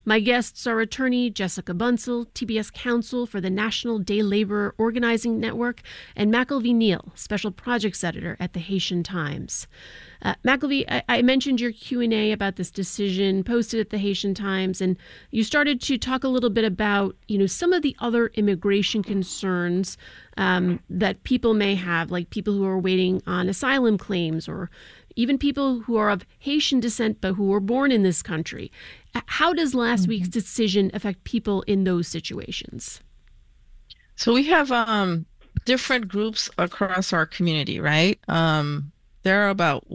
My guests are attorney Jessica Bunsell, TPS counsel for the National Day Laborer Organizing Network, and McElvey Neal, special projects editor at the Haitian Times. McElvey, I mentioned your Q&A about this decision posted at the Haitian Times, and you started to talk a little bit about, some of the other immigration concerns that people may have, like people who are waiting on asylum claims, or even people who are of Haitian descent but who were born in this country. How does last week's decision affect people in those situations? So we have different groups across our community, right? There are about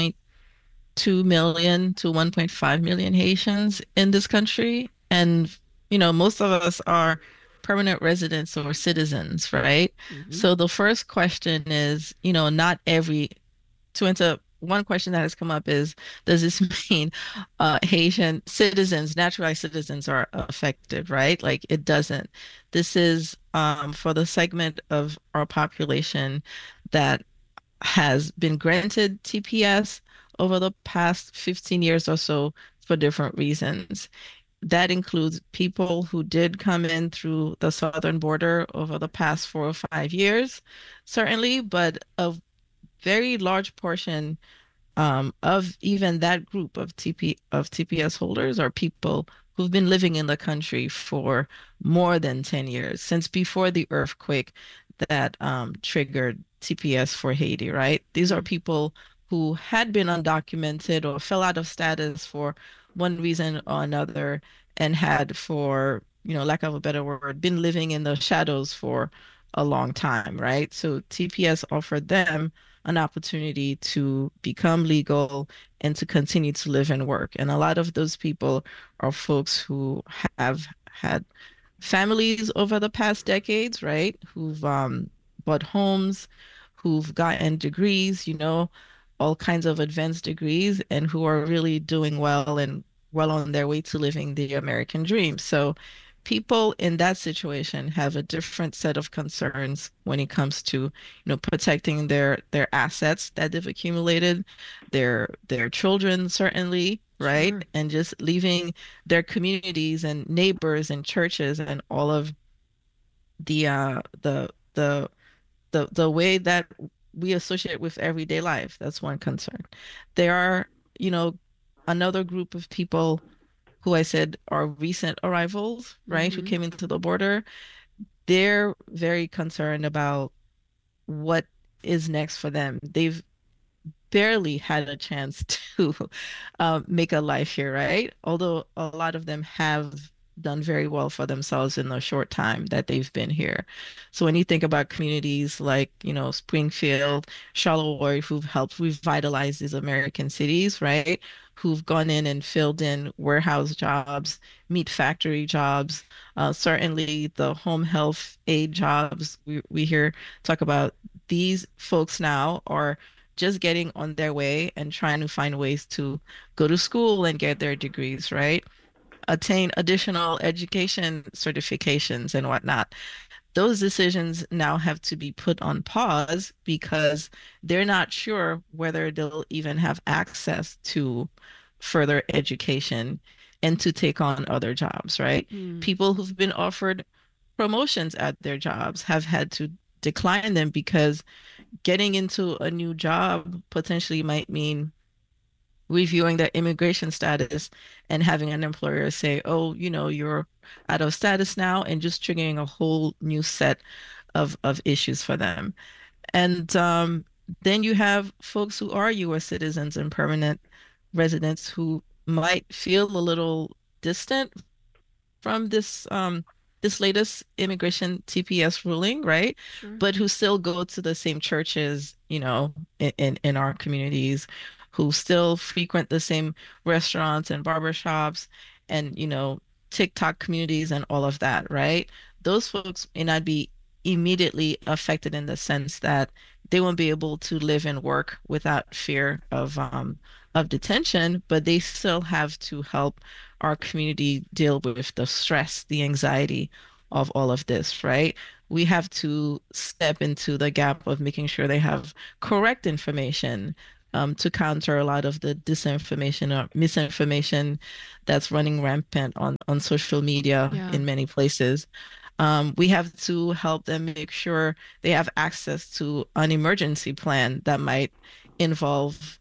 1.2 million to 1.5 million Haitians in this country. And, most of us are permanent residents or citizens, right? Mm-hmm. So the first question is, not every to answer one question that has come up is, does this mean Haitian citizens, naturalized citizens are affected, right? Like it doesn't. This is for the segment of our population that has been granted TPS over the past 15 years or so for different reasons. That includes people who did come in through the southern border over the past 4 or 5 years, certainly, but a very large portion of even that group of TPS holders are people who've been living in the country for more than 10 years, since before the earthquake that triggered TPS for Haiti, right? These are people who had been undocumented or fell out of status for one reason or another and had, for, lack of a better word, been living in the shadows for a long time, right? So TPS offered them an opportunity to become legal and to continue to live and work. And a lot of those people are folks who have had families over the past decades, right? Who've bought homes, who've gotten degrees, all kinds of advanced degrees, and who are really doing well and well on their way to living the American dream. So people in that situation have a different set of concerns when it comes to, protecting their assets that they've accumulated, their children certainly, right? Sure. And just leaving their communities and neighbors and churches and all of the the way that we associate with everyday life. That's one concern. There are, you know, another group of people who I said are recent arrivals, right, who Mm-hmm. came into the border. They're very concerned about what is next for them. They've barely had a chance to make a life here, right? Although a lot of them have done very well for themselves in the short time that they've been here. So when you think about communities like, Springfield, Charleroi, who've helped revitalize these American cities, right? Who've gone in and filled in warehouse jobs, meat factory jobs, certainly the home health aid jobs. We hear talk about these folks now are just getting on their way and trying to find ways to go to school and get their degrees, right? Attain additional education certifications and whatnot. Those decisions now have to be put on pause because they're not sure whether they'll even have access to further education and to take on other jobs, right? Mm. People who've been offered promotions at their jobs have had to decline them because getting into a new job potentially might mean reviewing their immigration status and having an employer say, oh, you're out of status now, and just triggering a whole new set of issues for them. And then you have folks who are U.S. citizens and permanent residents who might feel a little distant from this latest immigration TPS ruling, right? Sure. But who still go to the same churches, in our communities, who still frequent the same restaurants and barbershops and, TikTok communities and all of that, right? Those folks may not be immediately affected in the sense that they won't be able to live and work without fear of detention, but they still have to help our community deal with the stress, the anxiety of all of this, right? We have to step into the gap of making sure they have correct information, to counter a lot of the disinformation or misinformation that's running rampant on social media Yeah. in many places. We have to help them make sure they have access to an emergency plan that might involve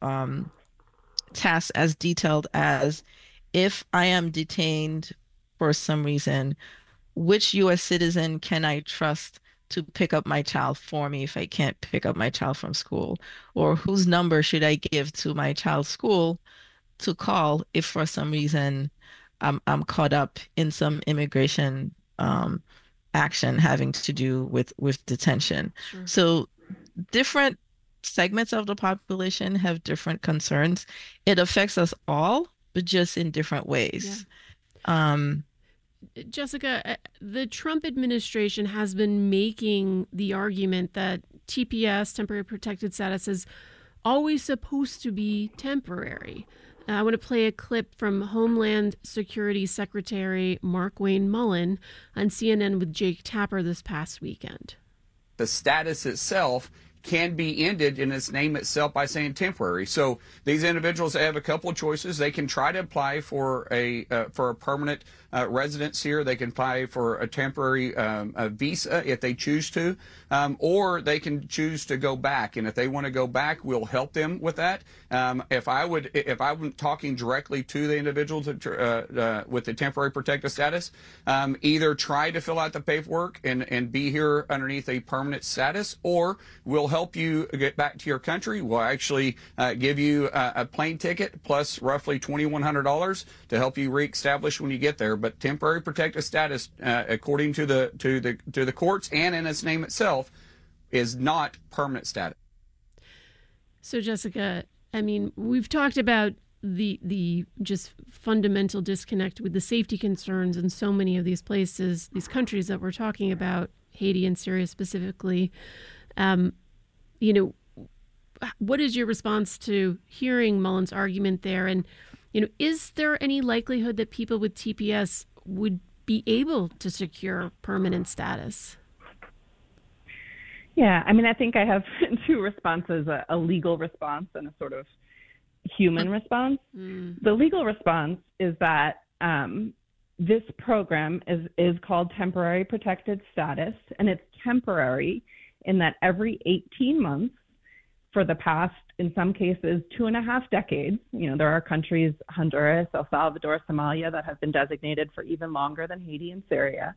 tasks as detailed as if I am detained for some reason, which US citizen can I trust to pick up my child for me if I can't pick up my child from school? Or whose number should I give to my child's school to call if for some reason I'm caught up in some immigration action having to do with detention? Sure. So different segments of the population have different concerns. It affects us all, but just in different Yeah. ways. Um, Jessica, the Trump administration has been making the argument that TPS, temporary protected status, is always supposed to be temporary. I want to play a clip from Homeland Security Secretary Markwayne Mullin on CNN with Jake Tapper this past weekend. The status itself can be ended in its name itself by saying temporary. So these individuals have a couple of choices. They can try to apply for a permanent residence here. They can apply for a temporary visa if they choose to, or they can choose to go back. And if they want to go back, we'll help them with that. If I'm talking directly to the individuals with the temporary protected status, either try to fill out the paperwork and be here underneath a permanent status, or we'll help you get back to your country. We'll actually give you a plane ticket plus roughly $2,100 to help you reestablish when you get there. But temporary protected status, according to the courts and in its name itself, is not permanent status. So, Jessica, I mean, we've talked about the just fundamental disconnect with the safety concerns in so many of these places, these countries that we're talking about, Haiti and Syria specifically. You know, what is your response to hearing Mullin's argument there? And, you know, is there any likelihood that people with TPS would be able to secure permanent status? Yeah, I mean, I think I have two responses, a legal response and a sort of human response. The legal response is that this program is called temporary protected status, and it's temporary in that every 18 months for the past, in some cases, 2.5 decades, you know, there are countries, Honduras, El Salvador, Somalia, that have been designated for even longer than Haiti and Syria.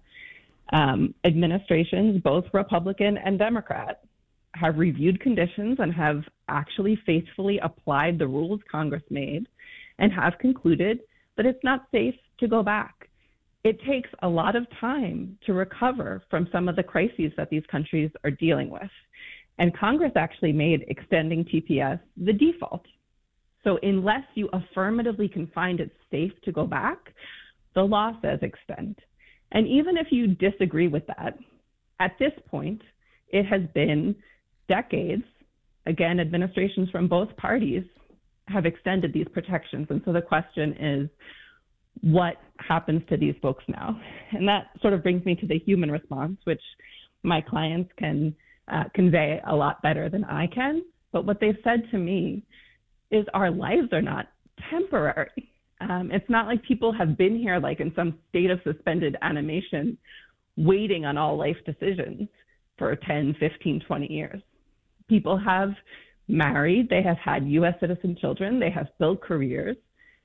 Administrations, both Republican and Democrat, have reviewed conditions and have actually faithfully applied the rules Congress made and have concluded that it's not safe to go back. It takes a lot of time to recover from some of the crises that these countries are dealing with. And Congress actually made extending TPS the default. So unless you affirmatively can find it safe to go back, the law says extend. And even if you disagree with that, at this point, it has been decades. Again, administrations from both parties have extended these protections. And so the question is, what happens to these folks now? And that sort of brings me to the human response, which my clients can convey a lot better than I can. But what they've said to me is our lives are not temporary. It's not like people have been here like in some state of suspended animation, waiting on all life decisions for 10, 15, 20 years. People have married, they have had U.S. citizen children, they have built careers,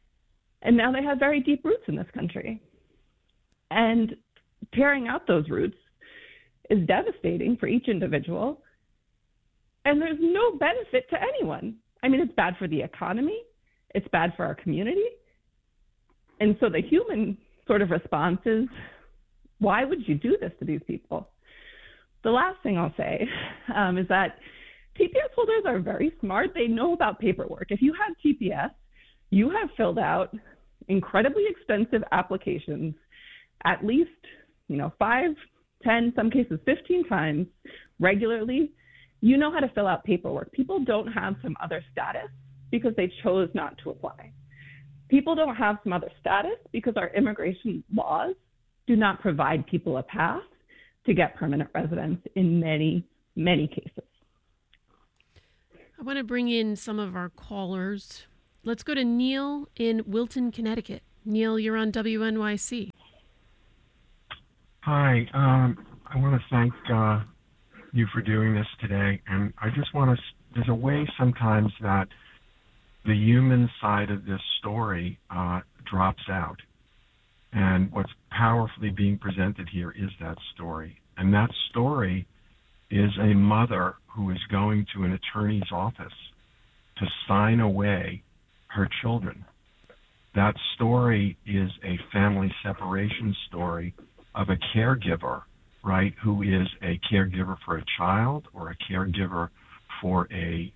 and now they have very deep roots in this country. And tearing out those roots is devastating for each individual, and there's no benefit to anyone. I mean, it's bad for the economy, it's bad for our community. And so the human sort of response is, why would you do this to these people? The last thing I'll say is that TPS holders are very smart. They know about paperwork. If you have TPS, you have filled out incredibly extensive applications at least, 5, 10, some cases 15 times regularly. You know how to fill out paperwork. People don't have some other status because they chose not to apply. People don't have some other status because our immigration laws do not provide people a path to get permanent residence in many, many cases. I want to bring in some of our callers. Let's go to Neil in Wilton, Connecticut. Neil, you're on WNYC. Hi. I want to thank you for doing this today. And I just want to, there's a way sometimes that the human side of this story drops out. And what's powerfully being presented here is that story. And that story is a mother who is going to an attorney's office to sign away her children. That story is a family separation story of a caregiver, right, who is a caregiver for a child or a caregiver for a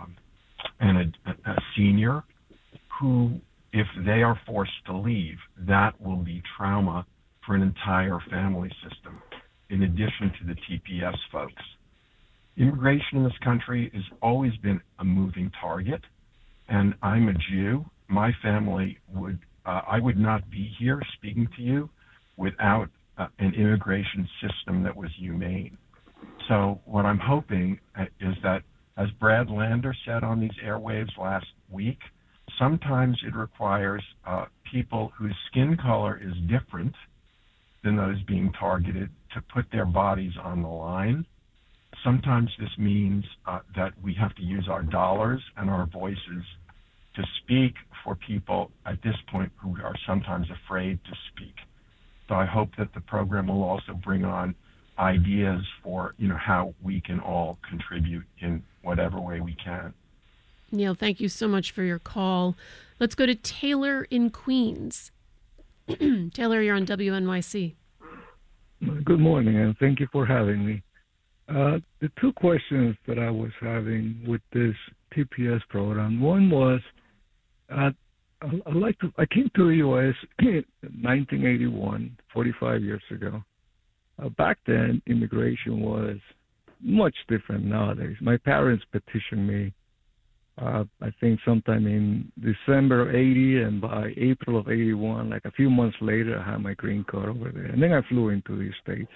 senior who, if they are forced to leave, that will be trauma for an entire family system, in addition to the TPS folks. Immigration in this country has always been a moving target, and I'm a Jew. My family I would not be here speaking to you without an immigration system that was humane. So what I'm hoping is that, as Brad Lander said on these airwaves last week, sometimes it requires people whose skin color is different than those being targeted to put their bodies on the line. Sometimes this means that we have to use our dollars and our voices to speak for people at this point who are sometimes afraid to speak. So I hope that the program will also bring on ideas for, how we can all contribute in whatever way we can. Neil, thank you so much for your call. Let's go to Taylor in Queens. Taylor, you're on WNYC. Good morning, and thank you for having me. The two questions that I was having with this TPS program, one was, I came to the U.S. in 1981, 45 years ago. Back then, immigration was much different nowadays. My parents petitioned me, I think sometime in December of 80, and by April of 81, like a few months later, I had my green card over there. And then I flew into these states.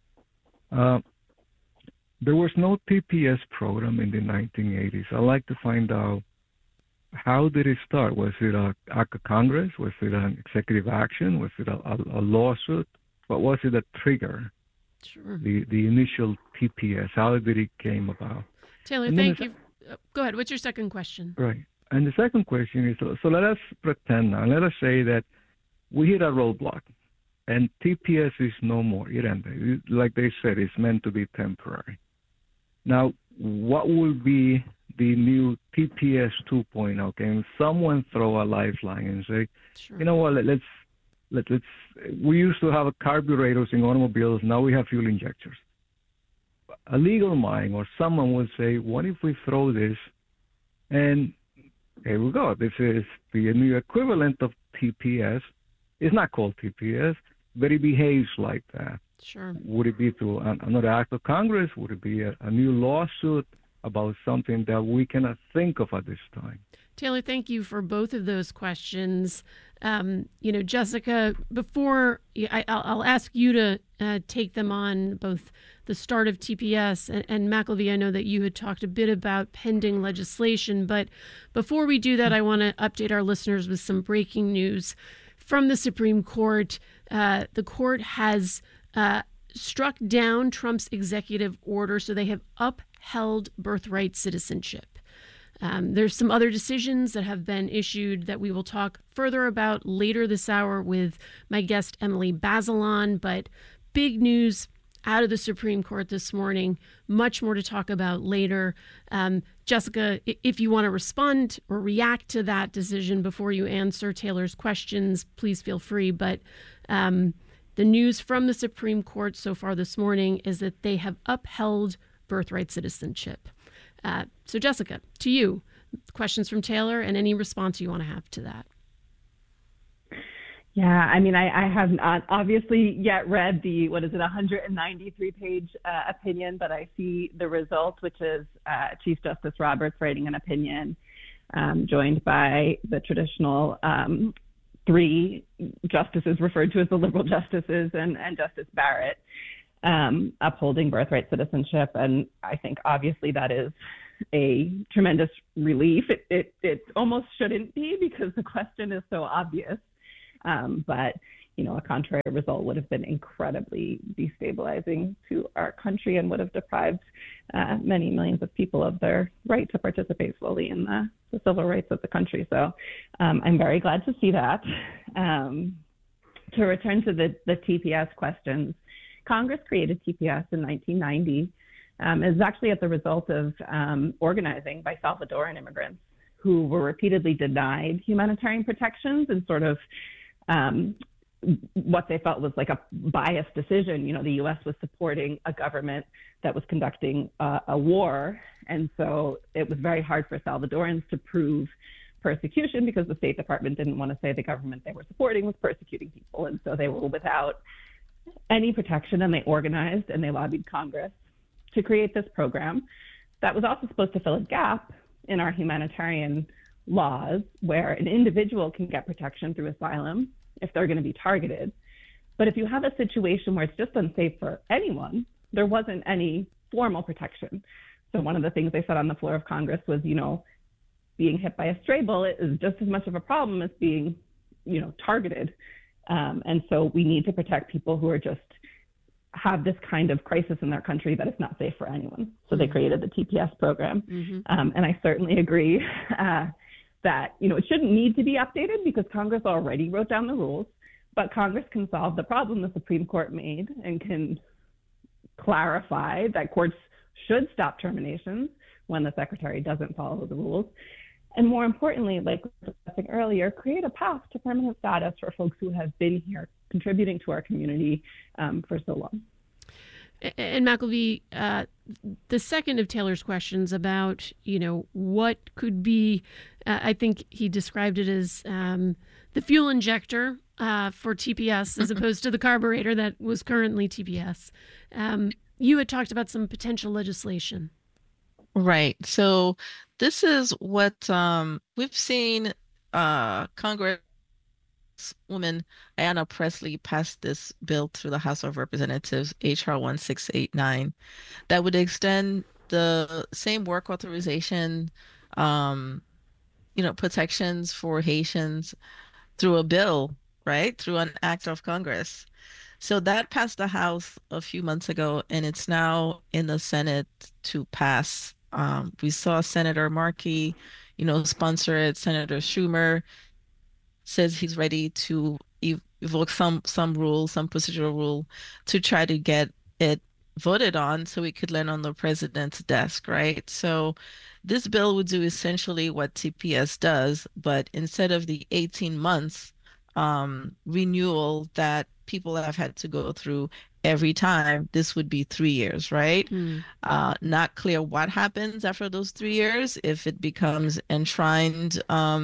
There was no TPS program in the 1980s. I'd like to find out, how did it start? Was it an act of Congress? Was it an executive action? Was it a lawsuit? What was it that triggered the initial TPS? How did it came about? Taylor, thank you. Go ahead. What's your second question? Right. And the second question is, so let us pretend now, let us say that we hit a roadblock and TPS is no more. It ended. Like they said, it's meant to be temporary. Now, what will be the new TPS 2.0? Can someone throw a lifeline and say, you know what, let's we used to have carburetors in automobiles, now we have fuel injectors. A legal mind or someone would say, what if we throw this and here we go. This is the new equivalent of TPS. It's not called TPS, but it behaves like that. Sure. Would it be through another act of Congress? Would it be a new lawsuit about something that we cannot think of at this time? Taylor, thank you for both of those questions. Jessica, before I'll ask you to take them on, both the start of TPS and McElvey. I know that you had talked a bit about pending legislation, but before we do that, I want to update our listeners with some breaking news from the Supreme Court. The court has struck down Trump's executive order, so they have upheld birthright citizenship. There's some other decisions that have been issued that we will talk further about later this hour with my guest, Emily Bazelon. But big news out of the Supreme Court this morning, much more to talk about later. Jessica, if you want to respond or react to that decision before you answer Taylor's questions, please feel free. But the news from the Supreme Court so far this morning is that they have upheld birthright citizenship. So, Jessica, to you, questions from Taylor and any response you want to have to that. Yeah, I mean, I have not obviously yet read the, 193-page opinion, but I see the results, which is Chief Justice Roberts writing an opinion joined by the traditional three justices referred to as the liberal justices and Justice Barrett, upholding birthright citizenship. And I think obviously that is a tremendous relief. It almost shouldn't be because the question is so obvious. But a contrary result would have been incredibly destabilizing to our country and would have deprived many millions of people of their right to participate fully in the civil rights of the country. So I'm very glad to see that. To return to the TPS questions, Congress created TPS in 1990. It was actually as a result of organizing by Salvadoran immigrants who were repeatedly denied humanitarian protections and sort of what they felt was like a biased decision. The U.S. was supporting a government that was conducting a war, and so it was very hard for Salvadorans to prove persecution because the State Department didn't want to say the government they were supporting was persecuting people, and so they were without any protection, and they organized and they lobbied Congress to create this program that was also supposed to fill a gap in our humanitarian laws where an individual can get protection through asylum if they're going to be targeted. But if you have a situation where it's just unsafe for anyone, there wasn't any formal protection. So one of the things they said on the floor of Congress was, being hit by a stray bullet is just as much of a problem as being, targeted. And so we need to protect people who are just have this kind of crisis in their country that it's not safe for anyone. So they created the TPS program. And I certainly agree that, it shouldn't need to be updated because Congress already wrote down the rules, but Congress can solve the problem the Supreme Court made and can clarify that courts should stop terminations when the secretary doesn't follow the rules. And more importantly, like we were discussing earlier, create a path to permanent status for folks who have been here contributing to our community for so long. And McElvey, the second of Taylor's questions about, what could be, I think he described it as the fuel injector for TPS as opposed to the carburetor that was currently TPS. You had talked about some potential legislation. Right. So this is what we've seen Congresswoman Ayanna Pressley pass this bill through the House of Representatives, H.R. 1689, that would extend the same work authorization, protections for Haitians through a bill, right? Through an act of Congress. So that passed the House a few months ago, and it's now in the Senate to pass. We saw Senator Markey, sponsor it. Senator Schumer says he's ready to evoke some rule, some procedural rule to try to get it voted on so it could land on the president's desk, right? So this bill would do essentially what TPS does, but instead of the 18 months renewal that people have had to go through every time, this would be 3 years, right? Not clear what happens after those 3 years, if it becomes enshrined,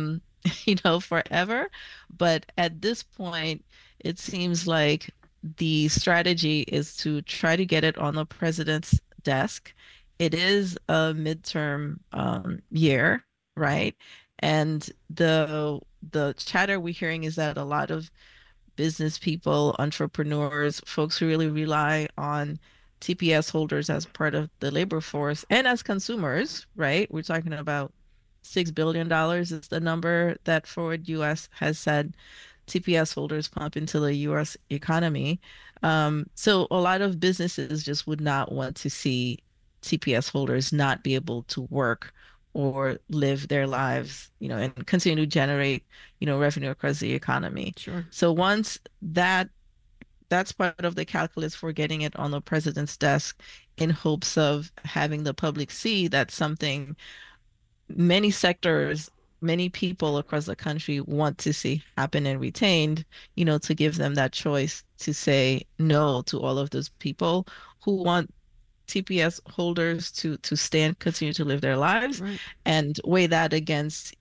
forever. But at this point, it seems like the strategy is to try to get it on the president's desk. It is a midterm year, right? And the chatter we're hearing is that a lot of business people, entrepreneurs, folks who really rely on TPS holders as part of the labor force and as consumers, right? We're talking about $6 billion is the number that Forward US has said TPS holders pump into the US economy. So a lot of businesses just would not want to see TPS holders not be able to work or live their lives, and continue to generate, revenue across the economy. Sure. So once that's part of the calculus for getting it on the president's desk in hopes of having the public see that's something many sectors, many people across the country want to see happen and retained, to give them that choice to say no to all of those people who want TPS holders to stay and continue to live their lives, right, and weigh that against,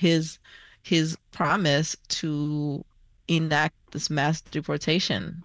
his promise to enact this mass deportation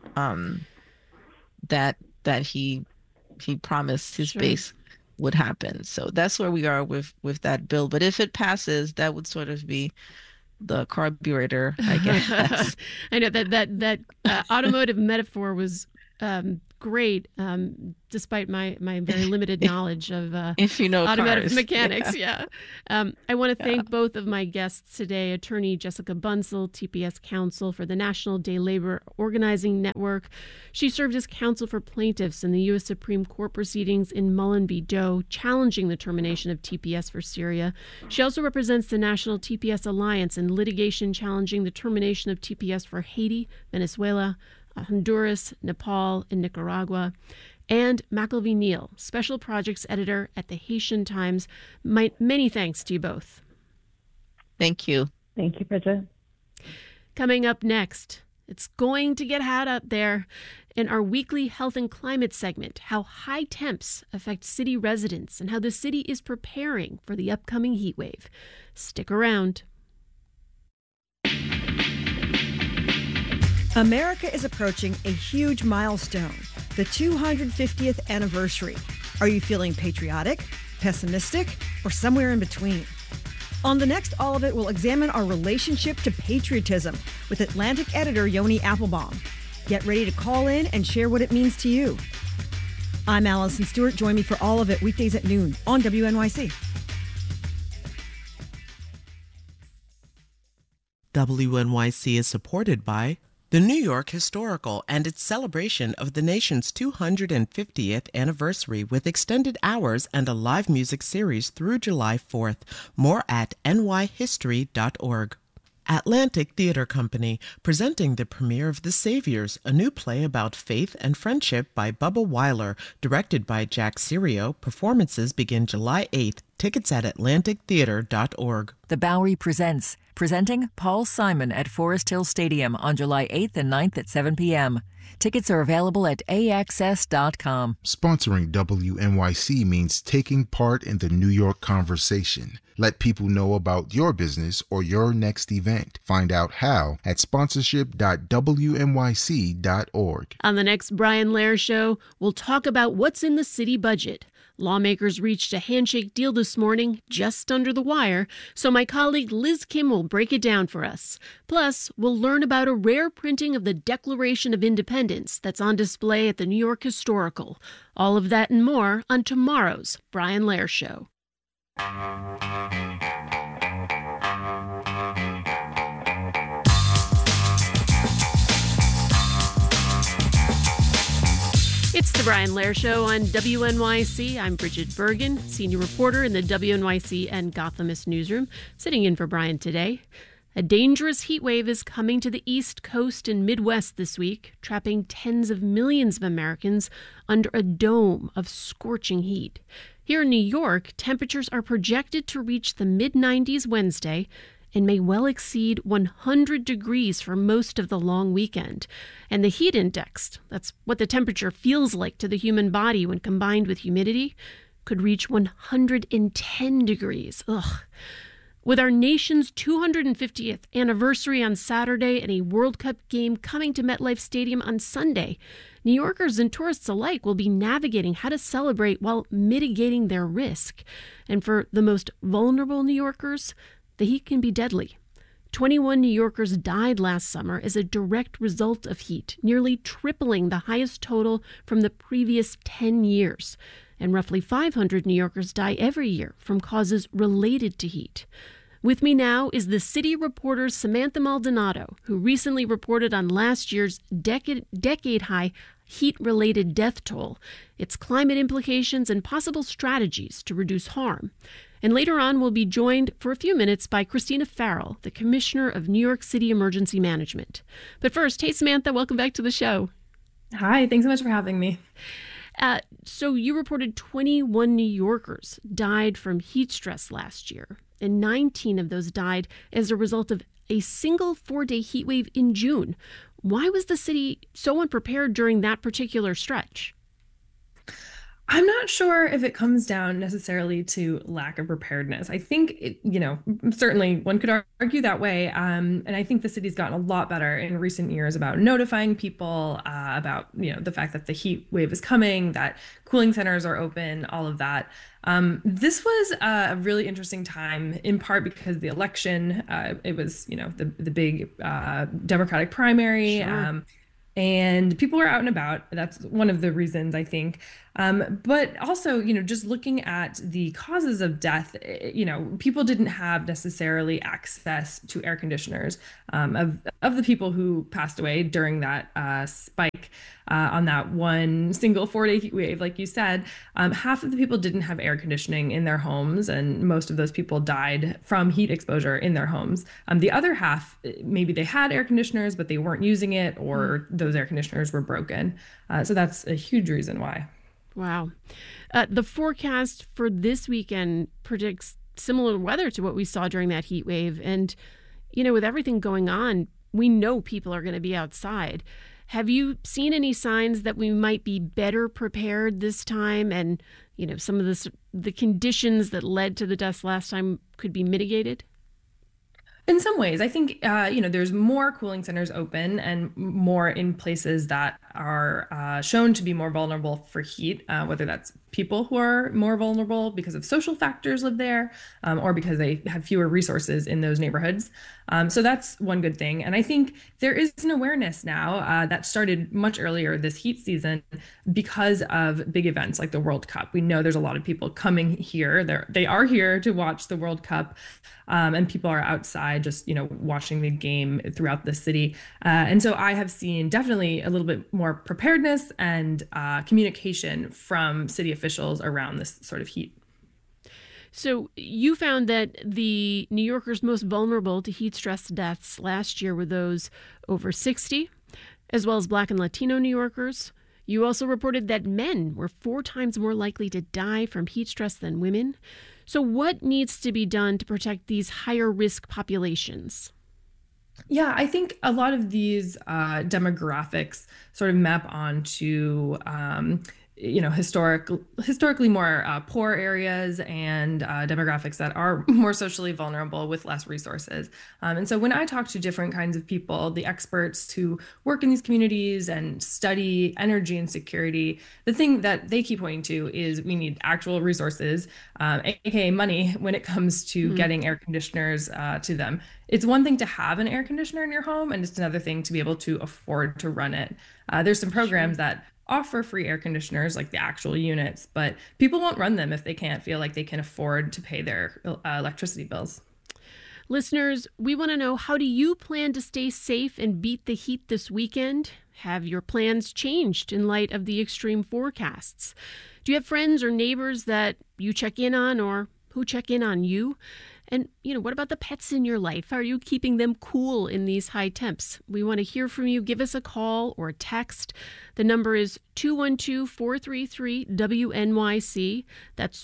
that he promised his base would happen. So that's where we are with that bill. But if it passes, that would sort of be the carburetor, I guess. I know that automotive metaphor was great, despite my very limited knowledge of if you know automotive cars. mechanics. Yeah. I want to thank both of my guests today, attorney Jessica Bunsel, TPS counsel for the National Day Labor Organizing Network. She served as counsel for plaintiffs in the U.S. Supreme Court proceedings in Mullen v. Doe, challenging the termination of TPS for Syria. She also represents the National TPS Alliance in litigation challenging the termination of TPS for Haiti, Venezuela, Honduras, Nepal, and Nicaragua. And Mackle Neal, Special Projects Editor at the Haitian Times. Many thanks to you both. Thank you. Thank you, Bridget. Coming up next, it's going to get hot out there. In our weekly health and climate segment, how high temps affect city residents and how the city is preparing for the upcoming heat wave. Stick around. America is approaching a huge milestone, the 250th anniversary. Are you feeling patriotic, pessimistic, or somewhere in between? On the next All of It, we'll examine our relationship to patriotism with Atlantic editor Yoni Applebaum. Get ready to call in and share what it means to you. I'm Allison Stewart. Join me for All of It weekdays at noon on WNYC. WNYC is supported by the New York Historical and its celebration of the nation's 250th anniversary with extended hours and a live music series through July 4th. More at nyhistory.org. Atlantic Theater Company, presenting the premiere of The Saviors, a new play about faith and friendship by Bubba Weiler, directed by Jack Serio. Performances begin July 8th. Tickets at atlantictheater.org. The Bowery presents, presenting Paul Simon at Forest Hill Stadium on July 8th and 9th at 7 p.m. Tickets are available at AXS.com. Sponsoring WNYC means taking part in the New York conversation. Let people know about your business or your next event. Find out how at sponsorship.wnyc.org. On the next Brian Lehrer Show, we'll talk about what's in the city budget. Lawmakers reached a handshake deal this morning, just under the wire, so my colleague Liz Kim will break it down for us. Plus, we'll learn about a rare printing of the Declaration of Independence that's on display at the New York Historical. All of that and more on tomorrow's Brian Lehrer Show. It's the Brian Lehrer Show on WNYC. I'm Bridget Bergen, senior reporter in the WNYC and Gothamist newsroom, sitting in for Brian today. A dangerous heat wave is coming to the East Coast and Midwest this week, trapping tens of millions of Americans under a dome of scorching heat. Here in New York, temperatures are projected to reach the mid-90s Wednesday and may well exceed 100 degrees for most of the long weekend. And the heat index, that's what the temperature feels like to the human body when combined with humidity, could reach 110 degrees. Ugh. With our nation's 250th anniversary on Saturday and a World Cup game coming to MetLife Stadium on Sunday, New Yorkers and tourists alike will be navigating how to celebrate while mitigating their risk. And for the most vulnerable New Yorkers, the heat can be deadly. 21 New Yorkers died last summer as a direct result of heat, nearly tripling the highest total from the previous 10 years. And roughly 500 New Yorkers die every year from causes related to heat. With me now is the city reporter Samantha Maldonado, who recently reported on last year's decade-high heat-related death toll, its climate implications, and possible strategies to reduce harm. And later on, we'll be joined for a few minutes by Christina Farrell, the Commissioner of New York City Emergency Management. But first, hey, Samantha, welcome back to the show. Hi, thanks so much for having me. So you reported 21 New Yorkers died from heat stress last year, and 19 of those died as a result of a single 4-day heat wave in June. Why was the city so unprepared during that particular stretch? I'm not sure if it comes down necessarily to lack of preparedness. I think, certainly one could argue that way. And I think the city's gotten a lot better in recent years about notifying people about, the fact that the heat wave is coming, that cooling centers are open, all of that. This was a really interesting time, in part because the election, it was, the big Democratic primary. Sure. and people are out and about. That's one of the reasons, I think. But also, just looking at the causes of death, people didn't have necessarily access to air conditioners. Of the people who passed away during that spike on that one single 4-day heat wave, like you said, half of the people didn't have air conditioning in their homes, and most of those people died from heat exposure in their homes. The other half, maybe they had air conditioners, but they weren't using it, or those air conditioners were broken. So that's a huge reason why. Wow. The forecast for this weekend predicts similar weather to what we saw during that heat wave. And, with everything going on, we know people are going to be outside. Have you seen any signs that we might be better prepared this time, and, some of the conditions that led to the deaths last time could be mitigated? In some ways, I think, there's more cooling centers open and more in places that are shown to be more vulnerable for heat, whether that's people who are more vulnerable because of social factors live there, or because they have fewer resources in those neighborhoods. So that's one good thing. And I think there is an awareness now that started much earlier this heat season because of big events like the World Cup. We know there's a lot of people coming here. They are here to watch the World Cup, and people are outside just, watching the game throughout the city. And so I have seen definitely a little bit more preparedness and communication from city officials around this sort of heat. So you found that the New Yorkers most vulnerable to heat stress deaths last year were those over 60, as well as Black and Latino New Yorkers. You also reported that men were 4 times more likely to die from heat stress than women. So what needs to be done to protect these higher risk populations? Yeah, I think a lot of these demographics sort of map onto historically more poor areas and demographics that are more socially vulnerable with less resources. And so when I talk to different kinds of people, the experts who work in these communities and study energy and security, the thing that they keep pointing to is we need actual resources, aka money, when it comes to getting air conditioners to them. It's one thing to have an air conditioner in your home, and it's another thing to be able to afford to run it. There's some programs that offer free air conditioners, like the actual units, but people won't run them if they can't feel like they can afford to pay their electricity bills. Listeners, we want to know, how do you plan to stay safe and beat the heat this weekend? Have your plans changed in light of the extreme forecasts? Do you have friends or neighbors that you check in on, or who check in on you? And, what about the pets in your life? Are you keeping them cool in these high temps? We want to hear from you. Give us a call or a text. The number is 212-433-WNYC. That's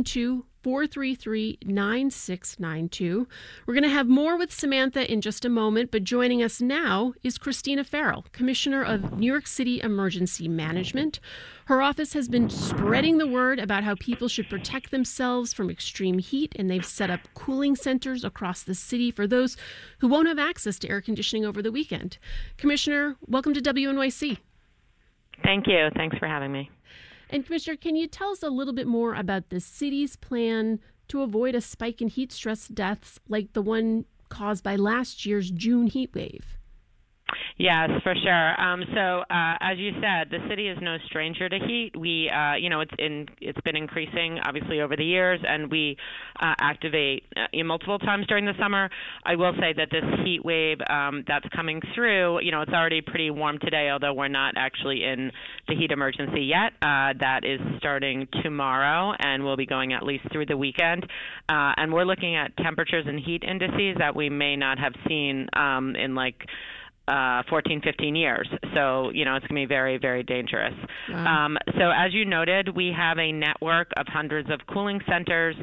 212-433-9692. We're going to have more with Samantha in just a moment, but joining us now is Christina Farrell, Commissioner of New York City Emergency Management. Her office has been spreading the word about how people should protect themselves from extreme heat, and they've set up cooling centers across the city for those who won't have access to air conditioning over the weekend. Commissioner, welcome to WNYC. Thank you. Thanks for having me. And Commissioner, can you tell us a little bit more about the city's plan to avoid a spike in heat stress deaths like the one caused by last year's June heat wave? Yes, for sure. So as you said, the city is no stranger to heat. We, it's been increasing obviously over the years, and we activate multiple times during the summer. I will say that this heat wave that's coming through, it's already pretty warm today, although we're not actually in the heat emergency yet. That is starting tomorrow, and we'll be going at least through the weekend. And we're looking at temperatures and heat indices that we may not have seen in 14, 15 years. So, it's going to be very, very dangerous. Wow. So as you noted, we have a network of hundreds of cooling centers.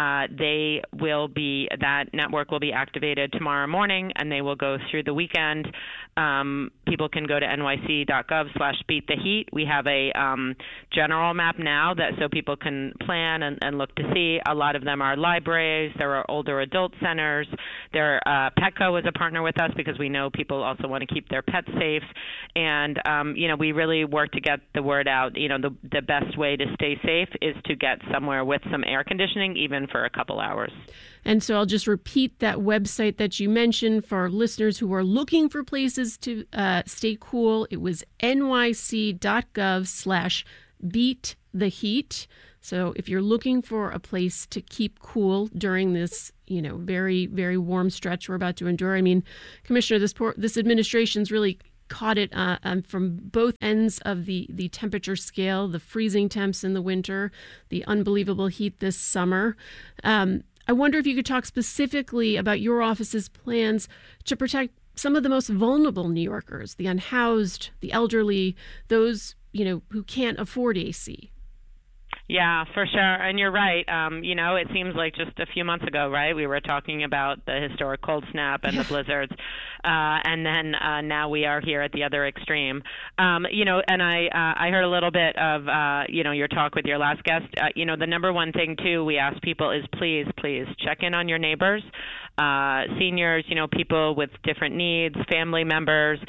That network will be activated tomorrow morning, and they will go through the weekend. People can go to nyc.gov/beattheheat. We have a general map now so people can plan and look to see. A lot of them are libraries. There are older adult centers. Petco is a partner with us because we know people also also want to keep their pets safe. And, we really work to get the word out. The best way to stay safe is to get somewhere with some air conditioning, even for a couple hours. And so I'll just repeat that website that you mentioned for our listeners who are looking for places to stay cool. It was nyc.gov/beattheheat. So if you're looking for a place to keep cool during this, very, very warm stretch we're about to endure. I mean, Commissioner, this administration's really caught it from both ends of the temperature scale, the freezing temps in the winter, the unbelievable heat this summer. I wonder if you could talk specifically about your office's plans to protect some of the most vulnerable New Yorkers, the unhoused, the elderly, those, who can't afford AC. Yeah, for sure. And you're right. It seems like just a few months ago, right, we were talking about the historic cold snap and the blizzards. And then now we are here at the other extreme. And I heard a little bit of, your talk with your last guest. The number one thing, too, we ask people is please check in on your neighbors, seniors, people with different needs, family members.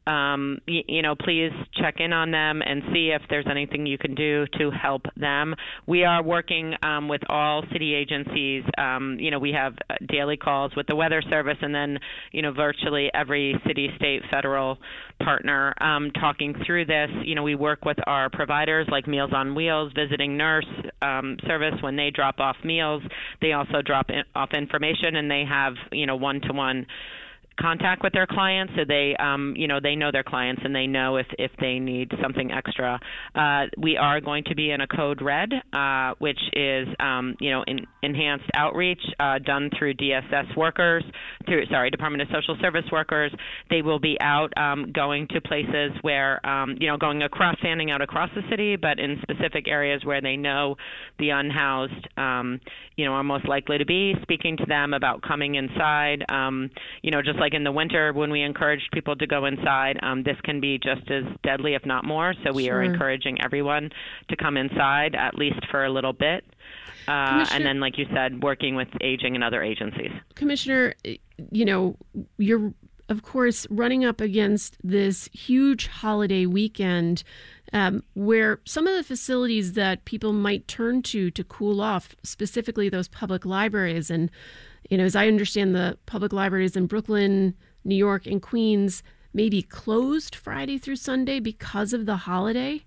Please check in on them and see if there's anything you can do to help them. We are working with all city agencies. We have daily calls with the Weather Service and then, virtually every city, state, federal partner talking through this. We work with our providers like Meals on Wheels, Visiting Nurse Service. When they drop off meals, they also drop off information, and they have, one-to-one contact with their clients, so they know their clients and they know if they need something extra. We are going to be in a code red, which is enhanced outreach done through DSS workers, Department of Social Service workers. They will be out going to places where standing out across the city, but in specific areas where they know the unhoused are most likely to be, speaking to them about coming inside. Just like in the winter when we encouraged people to go inside, this can be just as deadly, if not more. So we are encouraging everyone to come inside, at least for a little bit. And then, like you said, working with aging and other agencies. Commissioner, you're, of course, running up against this huge holiday weekend where some of the facilities that people might turn to cool off, specifically those public libraries, and as I understand, the public libraries in Brooklyn, New York, and Queens may be closed Friday through Sunday because of the holiday.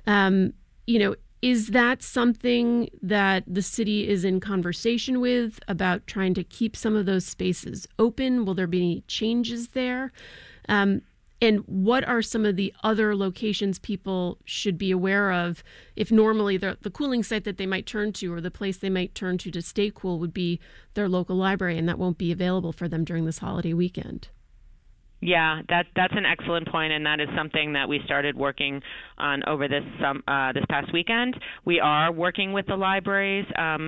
Is that something that the city is in conversation with about trying to keep some of those spaces open? Will there be any changes there? And what are some of the other locations people should be aware of if normally the cooling site that they might turn to or the place they might turn to stay cool would be their local library, and that won't be available for them during this holiday weekend? Yeah, that's an excellent point, and that is something that we started working on over this past weekend. We are working with the libraries,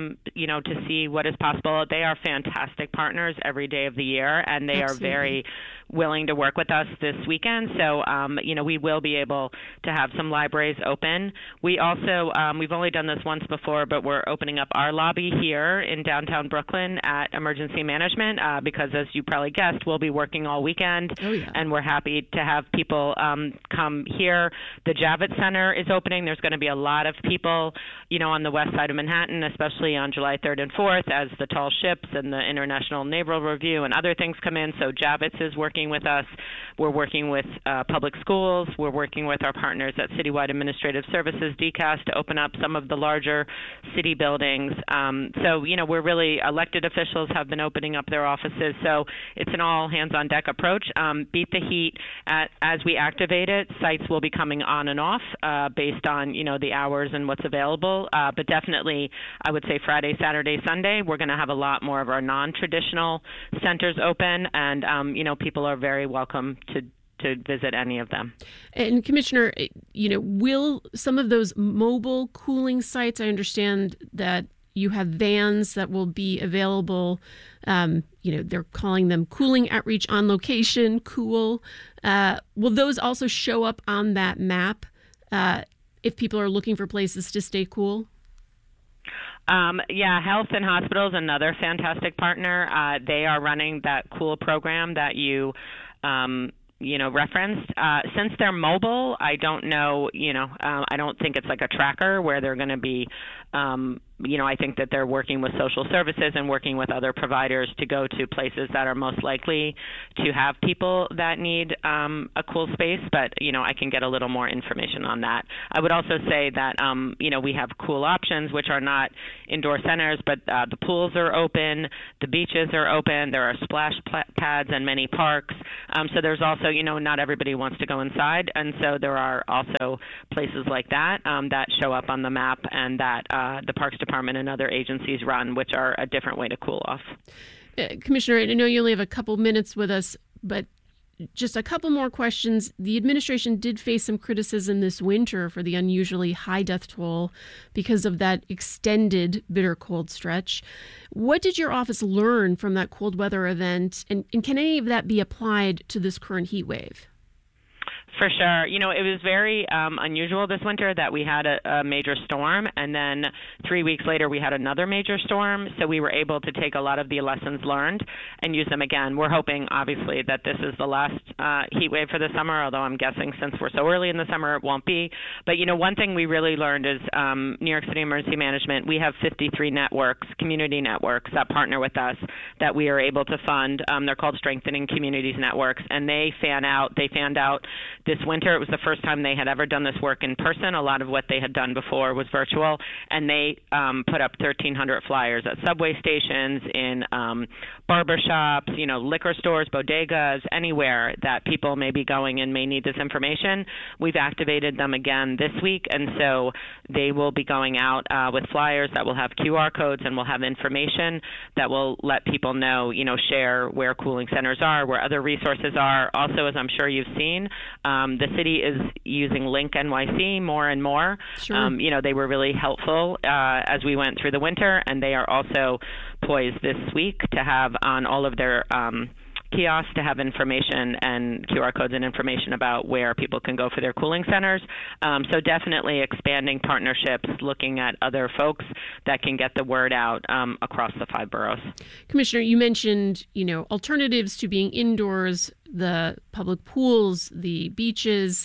to see what is possible. They are fantastic partners every day of the year, and they Absolutely. Are very willing to work with us this weekend. So, we will be able to have some libraries open. We also, we've only done this once before, but we're opening up our lobby here in downtown Brooklyn at Emergency Management because, as you probably guessed, we'll be working all weekend. Oh, yeah. And we're happy to have people come here. The Javits Center is opening. There's going to be a lot of people, on the west side of Manhattan, especially on July 3rd and 4th as the tall ships and the International Naval Review and other things come in. So Javits is working with us. We're working with public schools. We're working with our partners at Citywide Administrative Services, DCAS, to open up some of the larger city buildings. So, we're really, elected officials have been opening up their offices. So it's an all hands on deck approach. Beat the heat. As we activate it, sites will be coming on and off based on, the hours and what's available. But definitely, I would say Friday, Saturday, Sunday, we're going to have a lot more of our non-traditional centers open. And, people are very welcome to visit any of them. And Commissioner, will some of those mobile cooling sites, I understand that you have vans that will be available. They're calling them Cooling Outreach on Location, Cool. Will those also show up on that map if people are looking for places to stay cool? Health and Hospitals, another fantastic partner. They are running that Cool program that you referenced. Since they're mobile, I don't know, I don't think it's like a tracker where they're going to be, I think that they're working with social services and working with other providers to go to places that are most likely to have people that need a cool space. But, I can get a little more information on that. I would also say that, we have cool options, which are not indoor centers, but the pools are open, the beaches are open, there are splash pads in many parks. So there's also, not everybody wants to go inside. And so there are also places like that that show up on the map and that the Parks Department and other agencies run, which are a different way to cool off. Commissioner, I know you only have a couple minutes with us, but just a couple more questions. The administration did face some criticism this winter for the unusually high death toll because of that extended bitter cold stretch. What did your office learn from that cold weather event, and can any of that be applied to this current heat wave? For sure. It was very unusual this winter that we had a major storm, and then 3 weeks later we had another major storm. So we were able to take a lot of the lessons learned and use them again. We're hoping, obviously, that this is the last heat wave for the summer, although I'm guessing since we're so early in the summer it won't be. But, one thing we really learned is New York City Emergency Management, we have 53 networks, community networks that partner with us that we are able to fund. They're called Strengthening Communities Networks, and they fanned out this winter. It was the first time they had ever done this work in person. A lot of what they had done before was virtual, and they put up 1,300 flyers at subway stations, in barber shops, liquor stores, bodegas, anywhere that people may be going and may need this information. We've activated them again this week, and so they will be going out with flyers that will have QR codes and will have information that will let people know, share where cooling centers are, where other resources are. Also, as I'm sure you've seen, the city is using Link NYC more and more. Sure. They were really helpful as we went through the winter, and they are also poised this week to have on all of their kiosks to have information and QR codes and information about where people can go for their cooling centers. So definitely expanding partnerships, looking at other folks that can get the word out across the 5 boroughs. Commissioner, you mentioned, alternatives to being indoors, the public pools, the beaches.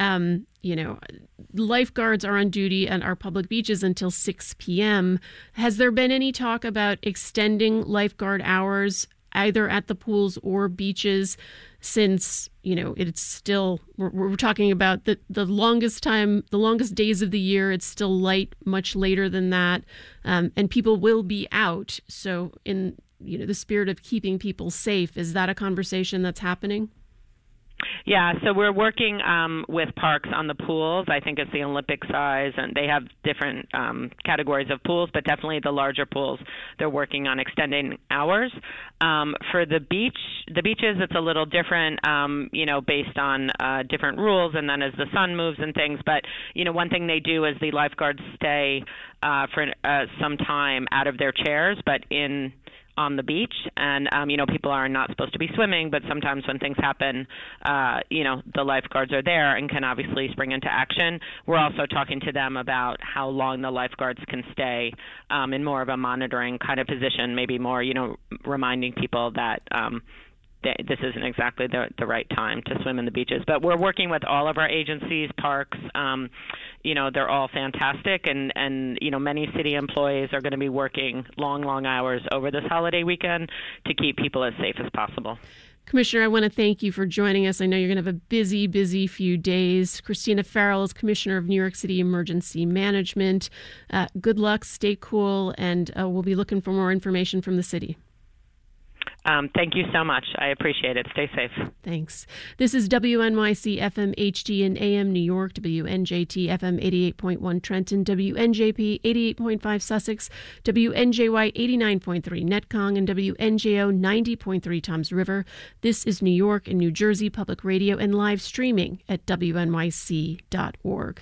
Lifeguards are on duty at our public beaches until 6 p.m. Has there been any talk about extending lifeguard hours either at the pools or beaches, since, it's still, we're talking about the longest days of the year, it's still light much later than that, and people will be out. So in, the spirit of keeping people safe, is that a conversation that's happening? Yeah, so we're working with parks on the pools. I think it's the Olympic size, and they have different categories of pools, but definitely the larger pools, they're working on extending hours. For the beaches, it's a little different, based on different rules, and then as the sun moves and things. But, one thing they do is the lifeguards stay for some time out of their chairs, but on the beach, and people are not supposed to be swimming, but sometimes when things happen, the lifeguards are there and can obviously spring into action. We're also talking to them about how long the lifeguards can stay in more of a monitoring kind of position, maybe more, reminding people that this isn't exactly the right time to swim in the beaches. But we're working with all of our agencies, parks. They're all fantastic, and many city employees are going to be working long hours over this holiday weekend to keep people as safe as possible. Commissioner, I want to thank you for joining us. I know you're going to have a busy few days. Christina Farrell is Commissioner of New York City Emergency Management. Good luck, stay cool, and we'll be looking for more information from the city. Thank you so much. I appreciate it. Stay safe. Thanks. This is WNYC FM HD in AM New York, WNJT FM 88.1 Trenton, WNJP 88.5 Sussex, WNJY 89.3 Netcong, and WNJO 90.3 Toms River. This is New York and New Jersey Public Radio and live streaming at WNYC.org.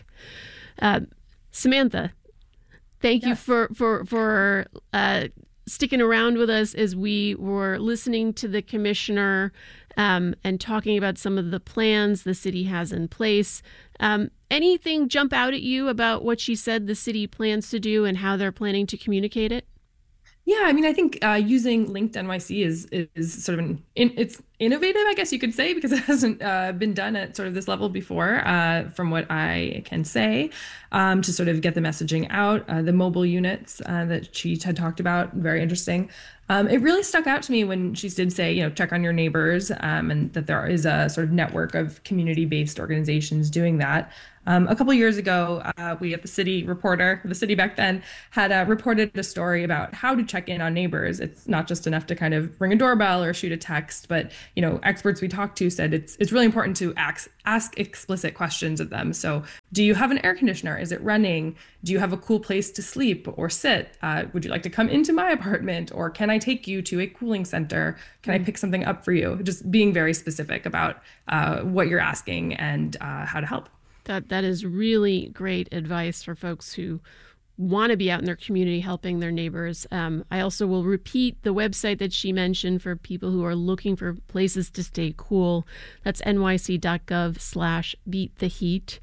Samantha, thank you for sticking around with us as we were listening to the commissioner and talking about some of the plans the city has in place. Anything jump out at you about what she said the city plans to do and how they're planning to communicate it? Yeah, I think using Linked NYC is sort of it's innovative, I guess you could say, because it hasn't been done at sort of this level before, from what I can say, to sort of get the messaging out. The mobile units that she had talked about, very interesting. It really stuck out to me when she did say, check on your neighbors, and that there is a sort of network of community-based organizations doing that. A couple years ago, we at the City Reporter, the city back then, had reported a story about how to check in on neighbors. It's not just enough to kind of ring a doorbell or shoot a text, but experts we talked to said it's really important to ask explicit questions of them. So, do you have an air conditioner? Is it running? Do you have a cool place to sleep or sit? Would you like to come into my apartment, or can I take you to a cooling center? Can I pick something up for you? Just being very specific about what you're asking and how to help. That is really great advice for folks who want to be out in their community helping their neighbors. I also will repeat the website that she mentioned for people who are looking for places to stay cool. That's nyc.gov/beattheheat.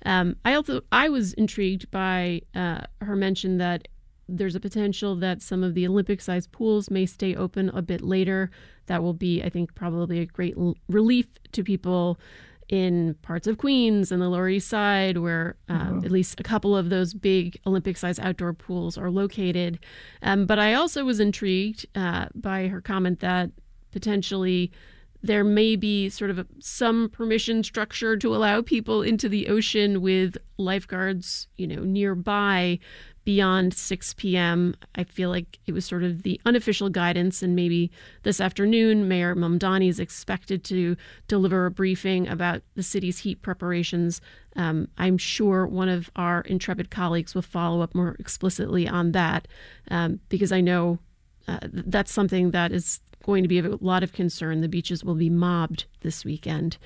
I was intrigued by her mention that there's a potential that some of the Olympic-sized pools may stay open a bit later. That will be, I think, probably a great relief to people in parts of Queens and the Lower East Side, where at least a couple of those big Olympic-sized outdoor pools are located. But I also was intrigued by her comment that potentially there may be sort of some permission structure to allow people into the ocean with lifeguards, nearby beyond 6 p.m. I feel like it was sort of the unofficial guidance, and maybe this afternoon, Mayor Mamdani is expected to deliver a briefing about the city's heat preparations. I'm sure one of our intrepid colleagues will follow up more explicitly on that, because I know that's something that is going to be of a lot of concern. The beaches will be mobbed this weekend.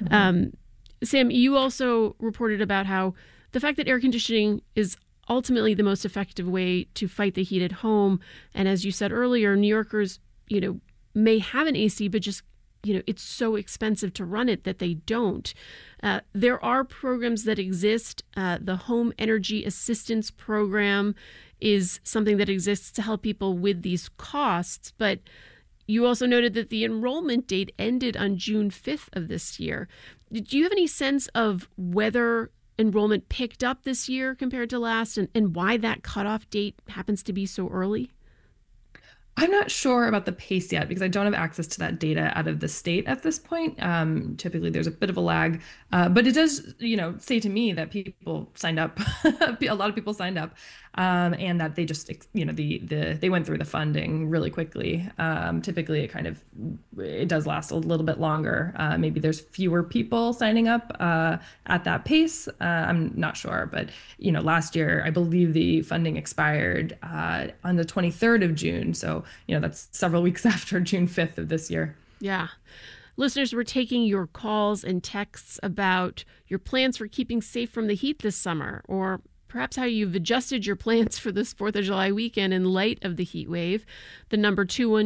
Sam, you also reported about how the fact that air conditioning is ultimately the most effective way to fight the heat at home. And as you said earlier, New Yorkers, may have an AC, but just, it's so expensive to run it that they don't. There are programs that exist. The Home Energy Assistance Program is something that exists to help people with these costs. But you also noted that the enrollment date ended on June 5th of this year. Do you have any sense of whether enrollment picked up this year compared to last, and why that cutoff date happens to be so early? I'm not sure about the pace yet because I don't have access to that data out of the state at this point. Typically, there's a bit of a lag, but it does, say to me that people signed up. A lot of people signed up, and that they just, they went through the funding really quickly. Typically, it does last a little bit longer. Maybe there's fewer people signing up at that pace. I'm not sure, but last year I believe the funding expired on the 23rd of June. So that's several weeks after June 5th of this year. Yeah. Listeners, we're taking your calls and texts about your plans for keeping safe from the heat this summer, or perhaps how you've adjusted your plans for this 4th of July weekend in light of the heat wave. The number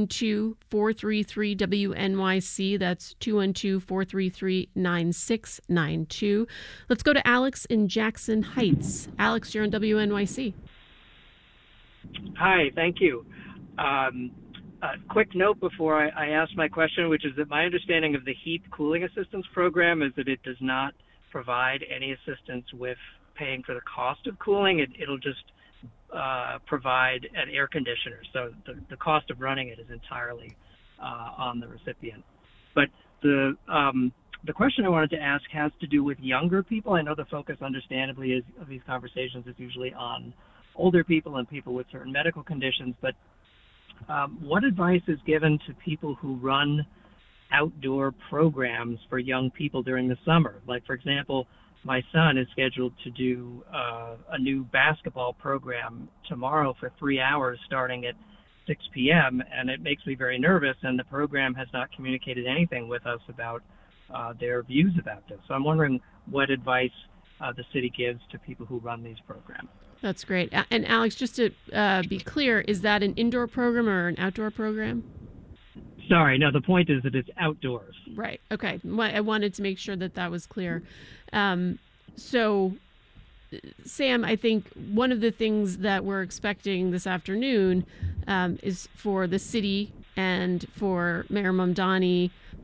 212-433-WNYC. That's 212-433-9692. Let's go to Alex in Jackson Heights. Alex, you're on WNYC. Hi, thank you. A quick note before I ask my question, which is that my understanding of the heat cooling assistance program is that it does not provide any assistance with paying for the cost of cooling. It'll just provide an air conditioner. So the cost of running it is entirely on the recipient. But the question I wanted to ask has to do with younger people. I know the focus, understandably, of these conversations is usually on older people and people with certain medical conditions, but what advice is given to people who run outdoor programs for young people during the summer? Like, for example, my son is scheduled to do a new basketball program tomorrow for 3 hours starting at 6 p.m., and it makes me very nervous, and the program has not communicated anything with us about their views about this. So I'm wondering what advice the city gives to people who run these programs. That's great. And Alex, just to be clear, is that an indoor program or an outdoor program? Sorry, no, the point is that it's outdoors. Right. Okay. I wanted to make sure that was clear. So, Sam, I think one of the things that we're expecting this afternoon is for the city and for Mayor Mamdani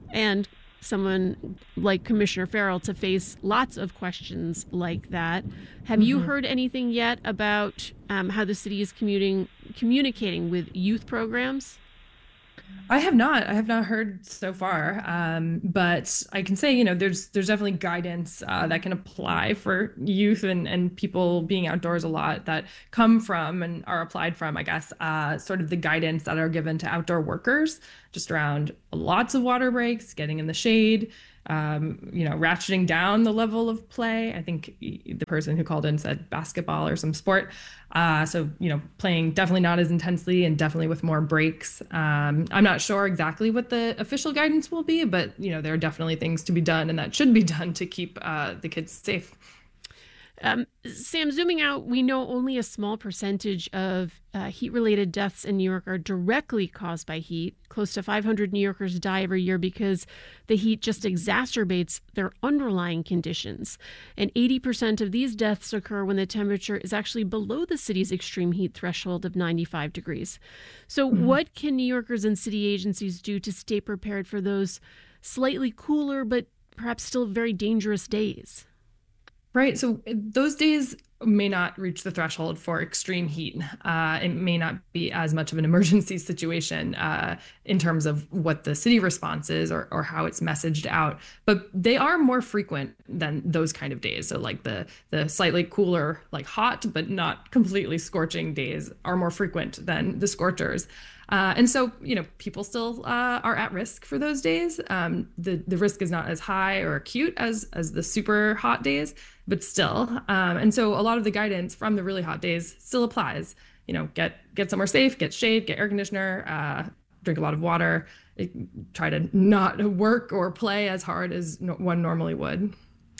and someone like Commissioner Farrell to face lots of questions like that. Have you heard anything yet about how the city is communicating with youth programs? I have not heard so far. But I can say, there's definitely guidance that can apply for youth and people being outdoors a lot that come from and are applied from, I guess, sort of the guidance that are given to outdoor workers, just around lots of water breaks, getting in the shade, ratcheting down the level of play. I think the person who called in said basketball or some sport. So, playing definitely not as intensely and definitely with more breaks. I'm not sure exactly what the official guidance will be, but, there are definitely things to be done and that should be done to keep the kids safe. Sam, zooming out, we know only a small percentage of heat-related deaths in New York are directly caused by heat. Close to 500 New Yorkers die every year because the heat just exacerbates their underlying conditions. And 80% of these deaths occur when the temperature is actually below the city's extreme heat threshold of 95 degrees. So what can New Yorkers and city agencies do to stay prepared for those slightly cooler but perhaps still very dangerous days? Right. So those days may not reach the threshold for extreme heat. It may not be as much of an emergency situation in terms of what the city response is or how it's messaged out. But they are more frequent than those kind of days. So like the slightly cooler, like hot, but not completely scorching days are more frequent than the scorchers. And so, people still are at risk for those days. The risk is not as high or acute as the super hot days, but still. And so a lot of the guidance from the really hot days still applies. Get somewhere safe, get shade, get air conditioner, drink a lot of water, try to not work or play as hard as one normally would.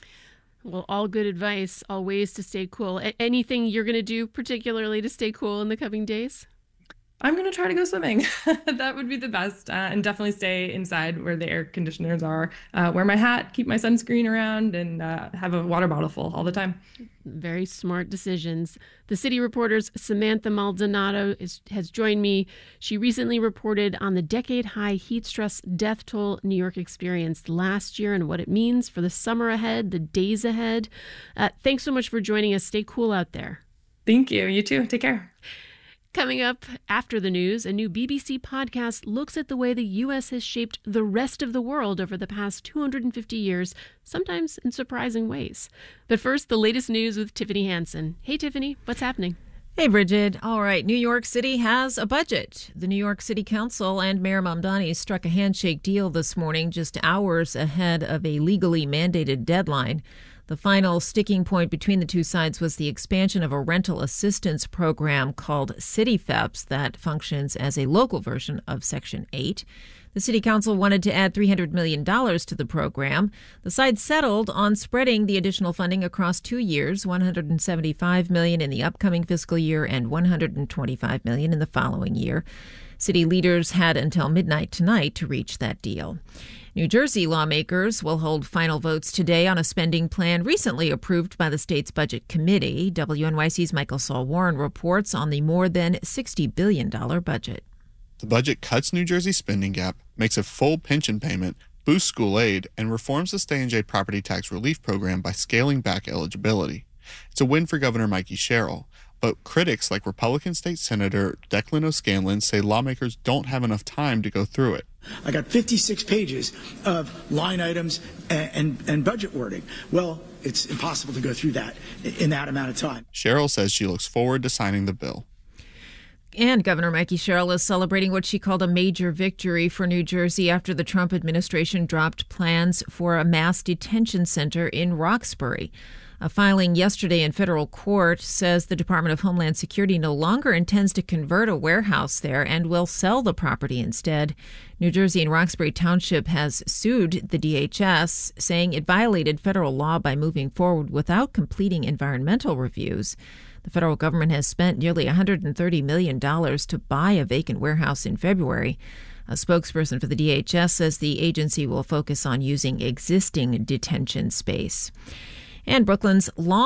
Well, all good advice, all ways to stay cool. Anything you're going to do particularly to stay cool in the coming days? I'm going to try to go swimming. That would be the best. And definitely stay inside where the air conditioners are. Wear my hat, keep my sunscreen around, and have a water bottle full all the time. Very smart decisions. The City Reporter's Samantha Maldonado has joined me. She recently reported on the decade-high heat stress death toll New York experienced last year and what it means for the summer ahead, the days ahead. Thanks so much for joining us. Stay cool out there. Thank you. You too. Take care. Coming up after the news, a new BBC podcast looks at the way the U.S. has shaped the rest of the world over the past 250 years, sometimes in surprising ways. But first, the latest news with Tiffany Hansen. Hey, Tiffany, what's happening? Hey, Bridget. All right, New York City has a budget. The New York City Council and Mayor Mamdani struck a handshake deal this morning, just hours ahead of a legally mandated deadline. The final sticking point between the two sides was the expansion of a rental assistance program called CityFEPS that functions as a local version of Section 8. The City Council wanted to add $300 million to the program. The side settled on spreading the additional funding across 2 years, $175 million in the upcoming fiscal year and $125 million in the following year. City leaders had until midnight tonight to reach that deal. New Jersey lawmakers will hold final votes today on a spending plan recently approved by the state's budget committee. WNYC's Michael Saul-Warren reports on the more than $60 billion budget. The budget cuts New Jersey's spending gap, makes a full pension payment, boosts school aid, and reforms the stay-and-jay property tax relief program by scaling back eligibility. It's a win for Governor Mikey Sherrill, but critics like Republican State Senator Declan O'Scanlan say lawmakers don't have enough time to go through it. I got 56 pages of line items and budget wording. Well, it's impossible to go through that in that amount of time. Sherrill says she looks forward to signing the bill. And Governor Mikey Sherrill is celebrating what she called a major victory for New Jersey after the Trump administration dropped plans for a mass detention center in Roxbury. A filing yesterday in federal court says the Department of Homeland Security no longer intends to convert a warehouse there and will sell the property instead. New Jersey and Roxbury Township has sued the DHS, saying it violated federal law by moving forward without completing environmental reviews. The federal government has spent nearly $130 million to buy a vacant warehouse in February. A spokesperson for the DHS says the agency will focus on using existing detention space. And Brooklyn's long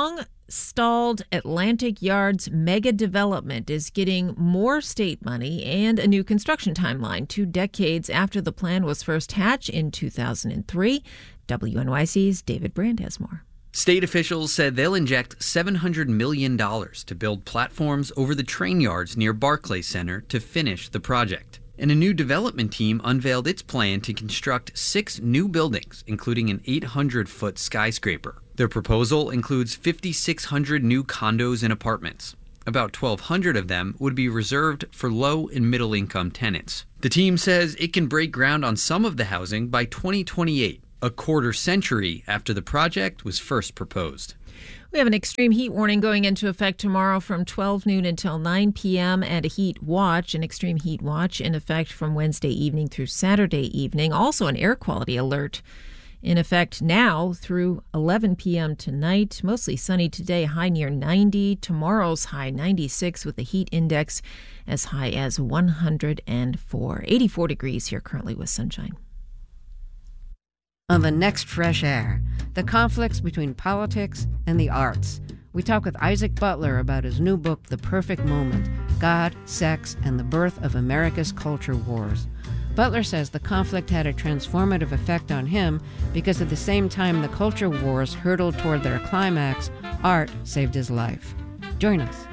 stalled Atlantic Yards mega development is getting more state money and a new construction timeline 2 decades after the plan was first hatched in 2003. WNYC's David Brand has more. State officials said they'll inject $700 million to build platforms over the train yards near Barclays Center to finish the project. And a new development team unveiled its plan to construct 6 new buildings, including an 800-foot skyscraper. Their proposal includes 5,600 new condos and apartments. About 1,200 of them would be reserved for low and middle-income tenants. The team says it can break ground on some of the housing by 2028, a quarter century after the project was first proposed. We have an extreme heat warning going into effect tomorrow from 12 noon until 9 p.m. and an extreme heat watch in effect from Wednesday evening through Saturday evening. Also an air quality alert in effect now through 11 p.m. tonight. Mostly sunny today, high near 90. Tomorrow's high 96 with the heat index as high as 104. 84 degrees here currently with sunshine. On the next Fresh Air, the conflicts between politics and the arts. We talk with Isaac Butler about his new book, The Perfect Moment: God, Sex, and the Birth of America's Culture Wars. Butler says the conflict had a transformative effect on him because at the same time the culture wars hurtled toward their climax, art saved his life. Join us.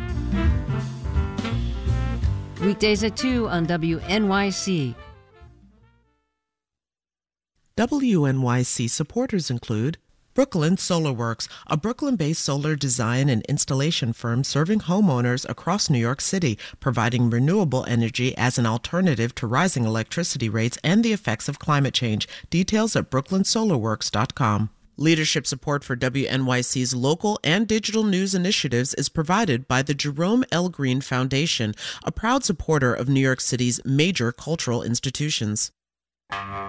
Weekdays at 2 on WNYC. WNYC supporters include Brooklyn Solar Works, a Brooklyn-based solar design and installation firm serving homeowners across New York City, providing renewable energy as an alternative to rising electricity rates and the effects of climate change. Details at brooklynsolarworks.com. Leadership support for WNYC's local and digital news initiatives is provided by the Jerome L. Green Foundation, a proud supporter of New York City's major cultural institutions.